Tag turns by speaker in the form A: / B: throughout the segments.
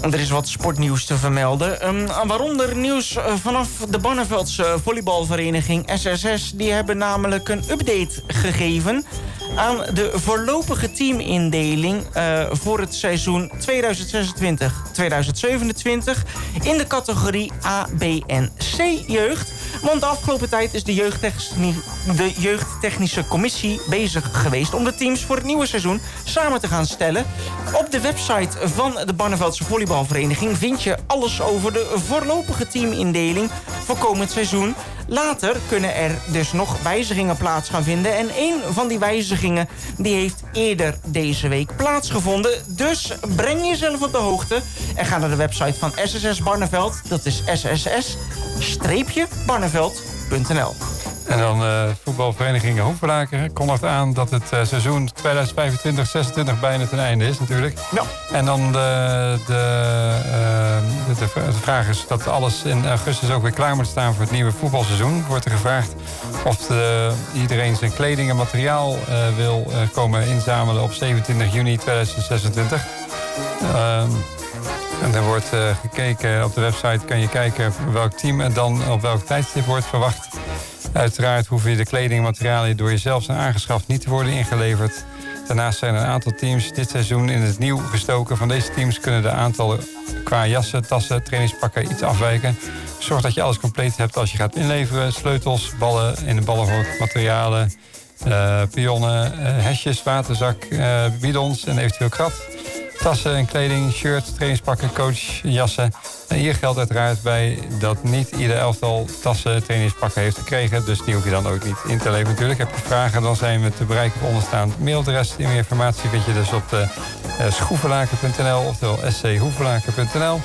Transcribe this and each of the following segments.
A: Er is wat sportnieuws te vermelden. Waaronder nieuws vanaf de Barneveldse volleybalvereniging SSS. Die hebben namelijk een update gegeven aan de voorlopige teamindeling voor het seizoen 2026-2027 in de categorie A, B en C jeugd. Want de afgelopen tijd is de jeugdtechnische commissie bezig geweest om de teams voor het nieuwe seizoen samen te gaan stellen. Op de website van de Barneveldse volleybalvereniging vind je alles over de voorlopige teamindeling voor komend seizoen. Later kunnen er dus nog wijzigingen plaats gaan vinden. En een van die wijzigingen die heeft eerder deze week plaatsgevonden. Dus breng jezelf op de hoogte en ga naar de website van SSS Barneveld. Dat is SSS-Barneveld.nl.
B: En dan voetbalvereniging Hoevelaken kondigt aan dat het seizoen 2025-26 bijna ten einde is natuurlijk.
A: Ja. En dan
B: de vraag is dat alles in augustus ook weer klaar moet staan voor het nieuwe voetbalseizoen. Wordt er gevraagd of iedereen zijn kleding en materiaal wil komen inzamelen op 27 juni 2026. En er wordt gekeken op de website, kan je kijken welk team en dan op welk tijdstip wordt verwacht. Uiteraard hoeven je de kleding en materialen door jezelf zijn aangeschaft niet te worden ingeleverd. Daarnaast zijn er een aantal teams dit seizoen in het nieuw gestoken. Van deze teams kunnen de aantallen qua jassen, tassen, trainingspakken iets afwijken. Zorg dat je alles compleet hebt als je gaat inleveren. Sleutels, ballen in een ballenhok, materialen, pionnen, hesjes, waterzak, bidons en eventueel krat. Tassen en kleding, shirts, trainingspakken, coachjassen. En hier geldt uiteraard bij dat niet ieder elftal tassen, trainingspakken heeft gekregen. Dus die hoef je dan ook niet in te leveren. Natuurlijk heb je vragen, dan zijn we te bereiken op onderstaand mailadres. Meer informatie vind je dus op de schoevelaken.nl, oftewel schoevelaken.nl.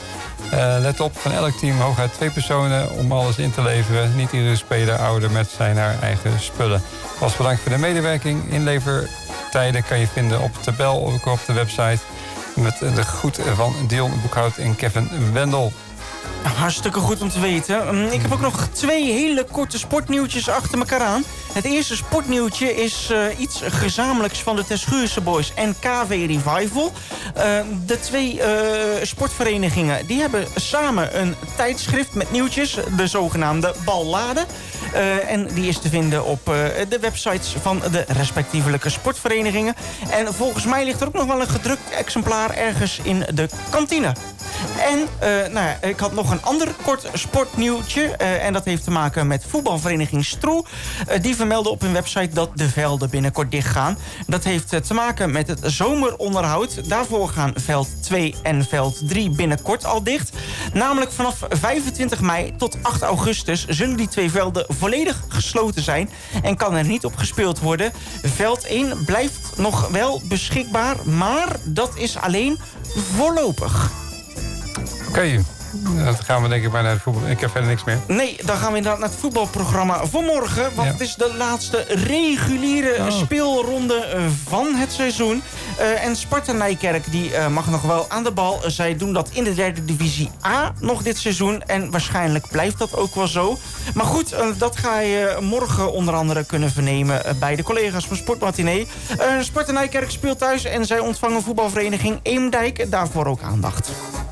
B: Let op, van elk team hooguit 2 personen om alles in te leveren. Niet iedere speler ouder met zijn haar eigen spullen. Als bedankt voor de medewerking. Inlevertijden kan je vinden op de tabel ook op de website. Met de groet van Dion Boekhout en Kevin Wendel.
A: Hartstikke goed om te weten. Ik heb ook nog 2 hele korte sportnieuwtjes achter elkaar aan. Het eerste sportnieuwtje is iets gezamenlijks van de Terschuurse Boys en KV Revival. De 2 sportverenigingen die hebben samen een tijdschrift met nieuwtjes, de zogenaamde Ballade. En die is te vinden op de websites van de respectievelijke sportverenigingen. En volgens mij ligt er ook nog wel een gedrukt exemplaar ergens in de kantine. En ik had nog een ander kort sportnieuwtje. En dat heeft te maken met voetbalvereniging Stroe. Die vermelden op hun website dat de velden binnenkort dichtgaan. Dat heeft te maken met het zomeronderhoud. Daarvoor gaan veld 2 en veld 3 binnenkort al dicht. Namelijk vanaf 25 mei tot 8 augustus zullen die 2 velden volledig gesloten zijn. En kan er niet op gespeeld worden. Veld 1 blijft nog wel beschikbaar. Maar dat is alleen voorlopig.
B: Oké. Dan gaan we denk ik maar naar het voetbal. Ik heb verder niks meer.
A: Nee, dan gaan we inderdaad naar het voetbalprogramma voor morgen. Want het is de laatste reguliere speelronde van het seizoen. En Sparta Nijkerk die mag nog wel aan de bal. Zij doen dat in de 3e divisie A nog dit seizoen. En waarschijnlijk blijft dat ook wel zo. Maar goed, dat ga je morgen onder andere kunnen vernemen bij de collega's van Sportmatinee. Sparta Nijkerk speelt thuis en zij ontvangen voetbalvereniging Eemdijk. Daarvoor ook aandacht.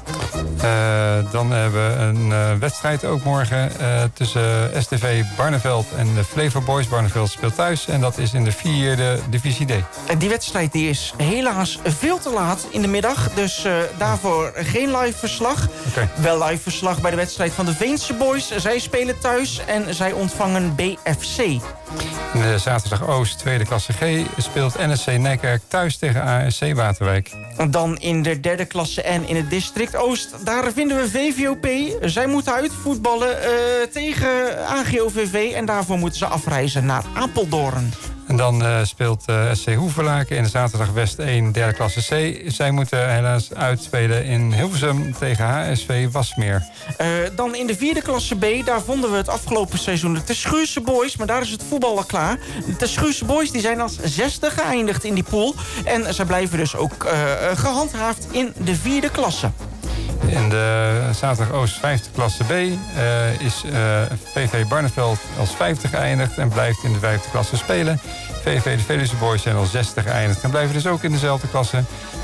B: Dan hebben we een wedstrijd ook morgen tussen STV Barneveld en de Flevo Boys. Barneveld speelt thuis en dat is in de 4e divisie D.
A: Die wedstrijd die is helaas veel te laat in de middag. Dus daarvoor geen live verslag.
B: Okay.
A: Wel live verslag bij de wedstrijd van de Veense Boys. Zij spelen thuis en zij ontvangen BFC.
B: In de zaterdag Oost, 2e klasse G, speelt NSC Nijkerk thuis tegen ASC Waterwijk.
A: Dan in de 3e klasse en in het district Oost, daar vinden we VVOP. Zij moeten uitvoetballen tegen AGOVV en daarvoor moeten ze afreizen naar Apeldoorn.
B: En dan speelt SC Hoevelaken in de zaterdag West 1, 3e klasse C. Zij moeten helaas uitspelen in Hilversum tegen HSV Wasmeer.
A: Dan in de 4e klasse B, daar vonden we het afgelopen seizoen de Terschuurse Boys. Maar daar is het voetbal al klaar. De Terschuurse Boys die zijn als 6e geëindigd in die pool. En zij blijven dus ook gehandhaafd in de 4e klasse.
B: In de zaterdag Oost 5e klasse B is VV Barneveld als 5e geëindigd en blijft in de 5e klasse spelen. VV de Veluwe Boys zijn als 6e geëindigd en blijven dus ook in dezelfde klasse.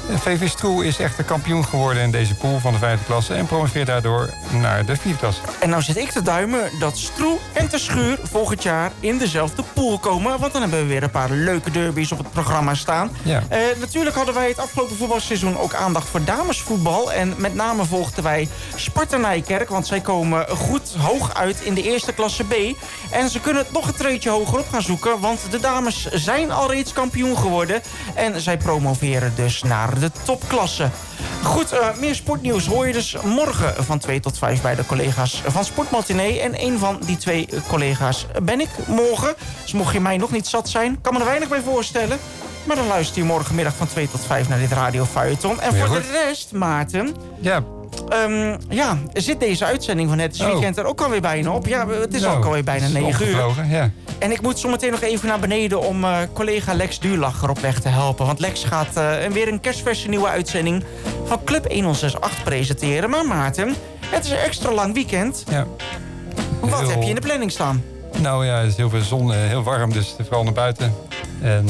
B: VV Stroe is echter kampioen geworden in deze pool van de 5e klasse... en promoveert daardoor naar de 4e klasse.
A: En nou zit ik te duimen dat Stroe en Terschuur volgend jaar in dezelfde pool komen. Want dan hebben we weer een paar leuke derbies op het programma staan.
B: Ja.
A: Natuurlijk hadden wij het afgelopen voetbalseizoen ook aandacht voor damesvoetbal. En met name volgden wij Sparta Nijkerk. Want zij komen goed hoog uit in de eerste klasse B. En ze kunnen het nog een treedje hoger op gaan zoeken. Want de dames zijn al reeds kampioen geworden. En zij promoveren dus naar de topklasse. Goed, meer sportnieuws hoor je dus morgen van 2 tot 5 bij de collega's van Sportmatinee. En een van die 2 collega's ben ik morgen. Dus mocht je mij nog niet zat zijn, kan me er weinig bij voorstellen. Maar dan luister je morgenmiddag van 2 tot 5 naar dit Radio Feuilleton. En voor de rest, Maarten...
B: Ja.
A: Zit deze uitzending van het weekend er ook alweer bijna op? Ja, het is ook alweer bijna 9 uur.
B: Ja.
A: En ik moet zometeen nog even naar beneden om collega Lex Duurlacher op weg te helpen. Want Lex gaat weer een kerstverse nieuwe uitzending van Club 1068 presenteren. Maar Maarten, het is een extra lang weekend.
B: Ja.
A: Wat heb je in de planning staan?
B: Nou ja, het is heel veel zon, heel warm, dus vooral naar buiten. En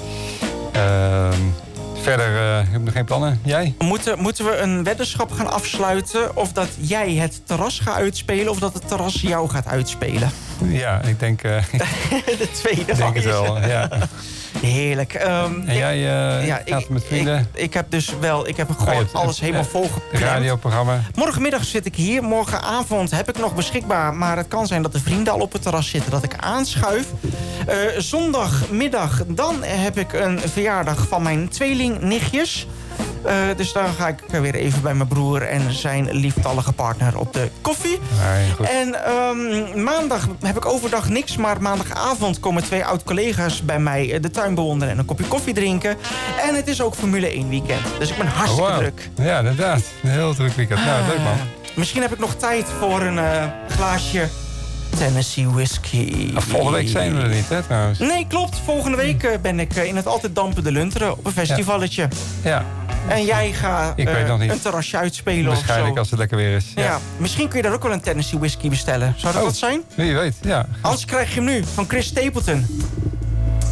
B: verder heb ik nog geen plannen. Jij?
A: Moeten we een weddenschap gaan afsluiten of dat jij het terras gaat uitspelen of dat het terras jou gaat uitspelen?
B: Ja, ik denk...
A: de tweede.
B: Ik denk het wel, ja.
A: Heerlijk.
B: En jij gaat met vrienden?
A: Ik heb gewoon alles helemaal volgepland.
B: Radioprogramma.
A: Morgenmiddag zit ik hier. Morgenavond heb ik nog beschikbaar. Maar het kan zijn dat de vrienden al op het terras zitten. Dat ik aanschuif. Zondagmiddag dan heb ik een verjaardag van mijn tweelingnichtjes. Dus dan ga ik weer even bij mijn broer en zijn lieftallige partner op de koffie.
B: Goed.
A: En maandag heb ik overdag niks, maar maandagavond komen 2 oud-collega's bij mij de tuin bewonderen en een kopje koffie drinken. En het is ook Formule 1 weekend, dus ik ben hartstikke druk.
B: Ja, inderdaad. Een heel druk weekend. Nou, leuk man.
A: Misschien heb ik nog tijd voor een glaasje Tennessee whiskey.
B: Volgende week zijn we er niet, hè, trouwens?
A: Nee, klopt. Volgende week ben ik in het Altijd Dampende Lunteren op een festivalletje.
B: Ja.
A: En jij gaat een terrasje uitspelen of zo.
B: Waarschijnlijk als het lekker weer is.
A: Ja. Misschien kun je daar ook wel een Tennessee whisky bestellen. Zou dat wat zijn?
B: Wie weet, ja.
A: Anders krijg je hem nu van Chris Stapleton.